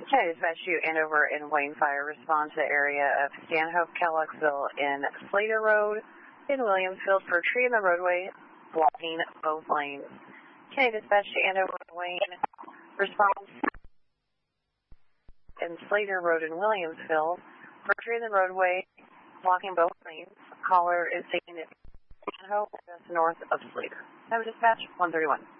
Okay, dispatch to Andover and Wayne Fire. Respond to the area of Stanhope, Kellocksville, and Slater Road in Williamsfield for a tree in the roadway blocking both lanes. Okay, dispatch to Andover and Wayne. Response in Slater Road in Williamsville for a tree in the roadway blocking both lanes. Caller is taking it to Stanhope, just north of Slater. Have a dispatch 131.